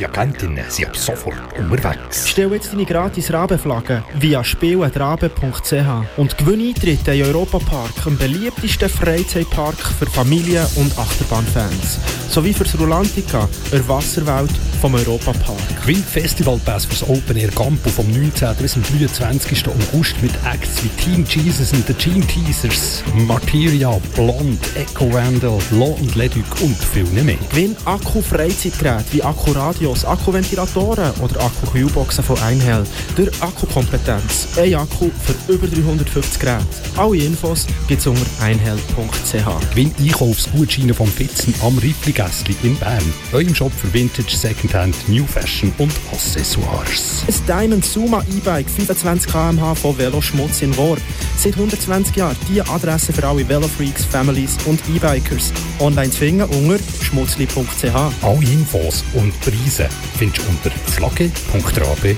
unsere Agentinnen sind ab sofort unterwegs. Stell jetzt deine gratis Rabenflagge via spiel@rabe.ch und gewinne Eintritte in Europapark, dem beliebtesten Freizeitpark für Familien- und Achterbahnfans. Sowie für das Rulantica, der Wasserwelt vom Europapark. Gewinn Festivalpass für das Open Air Campo vom 19. bis zum 23. August mit Acts wie Team Jesus and the Gene Teasers, Martyria, Blond, Echo Vandal, Law und Leduc und viel mehr. Gewinn Akku-Freizeitgeräte wie Akkuradios, Akkuventilatoren oder Akku-Kühlboxen von Einhell. Durch Akkukompetenz. Ein Akku für über 350 Geräte. Alle Infos gibt es unter einhell.ch. Gewinn Einkaufsgutscheine vom Fitzen am Riffli-Gässli in Bern. Eurem Shop für Vintage, Secondhand, New Fashion und Accessoires. Ein Diamond Suma E-Bike 25 km/h von Veloschmutz in Worb. Seit 120 Jahren die Adresse für alle Velofreaks, Families und E-Bikers. Online zu finden unter schmutzli.ch. Alle Infos und Preise findest du unter flagge.rabe.ch.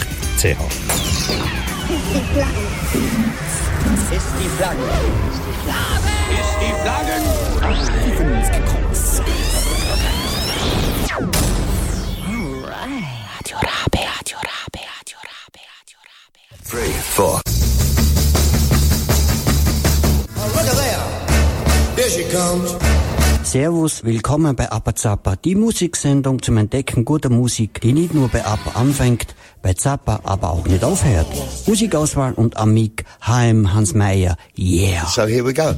Ist die Flagge. Ist die Flagge. Radio Rabe, Radio Rabe, Radio Rabe, Radio Rabe. 3, 4. Look at there. Here she comes. Servus, willkommen bei Appa Zappa, die Musiksendung zum Entdecken guter Musik, die nicht nur bei Appa anfängt, bei Zappa aber auch nicht aufhört. Musikauswahl und Amik, HM Hans Meyer, yeah. So here we go.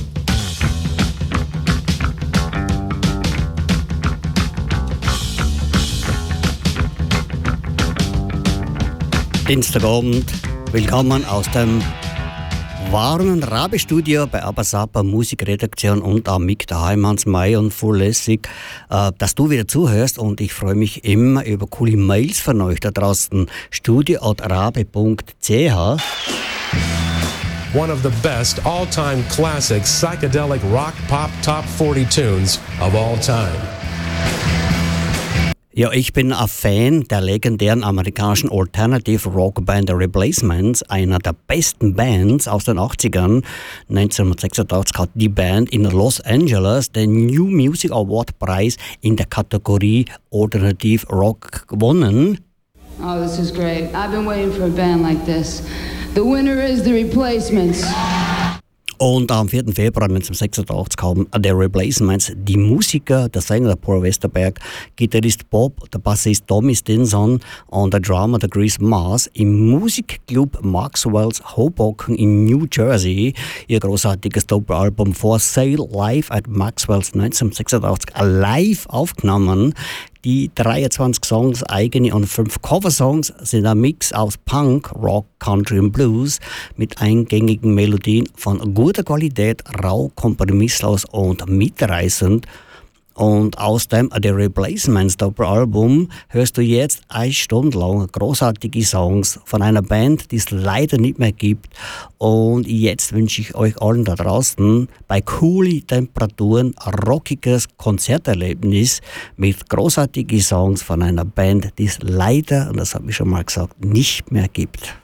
Dienstagabend, willkommen aus dem warmen Rabe-Studio bei Appa Zappa, Musikredaktion und Amik, daheim Hans Meyer und voll lässig, dass du wieder zuhörst und ich freue mich immer über coole Mails von euch da draußen. studio@rabe.ch. One of the best all-time classic psychedelic rock pop top 40 tunes of all time. Ja, ich bin ein Fan der legendären amerikanischen Alternative Rock Band The Replacements, einer der besten Bands aus den 80ern. 1986 hat die Band in Los Angeles den New Music Award Preis in der Kategorie Alternative Rock gewonnen. Oh, this is great. I've been waiting for a band like this. The winner is The Replacements. Und am 4. Februar 1986 haben The Replacements die Musiker, der Sänger der Paul Westerberg, Gitarrist Bob, der Bassist Tommy Stinson und der Drummer der Chris Mars im Musikclub Maxwell's Hoboken in New Jersey ihr großartiges Doppelalbum For Sale Live at Maxwell's 1986 live aufgenommen. Die 23 Songs, eigene und 5 Coversongs, sind ein Mix aus Punk, Rock, Country und Blues mit eingängigen Melodien von guter Qualität, rau, kompromisslos und mitreißend. Und aus dem The Replacements Doppelalbum hörst du jetzt 1 Stunde lang großartige Songs von einer Band, die es leider nicht mehr gibt. Und jetzt wünsche ich euch allen da draußen bei coolen Temperaturen ein rockiges Konzerterlebnis mit großartigen Songs von einer Band, die es leider, und das habe ich schon mal gesagt, nicht mehr gibt.